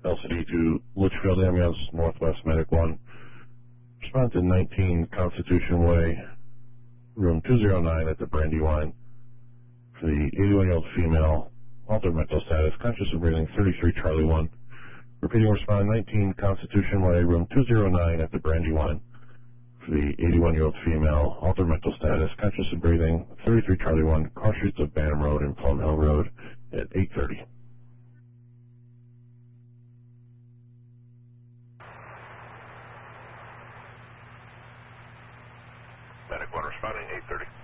LCD to Litchfield Ambulance, Northwest Medic 1. Respond to 19 Constitution Way, room 209 at the Brandywine. For the 81-year-old female, altered mental status, conscious of breathing, 33 Charlie 1. Repeating respond, 19 Constitution Way, room 209 at the Brandywine. For the 81-year-old female, altered mental status, conscious of breathing, 33 Charlie 1, cross streets of Banham Road and Plum Hill Road at 8:30. Medic 1 responding, 8:30.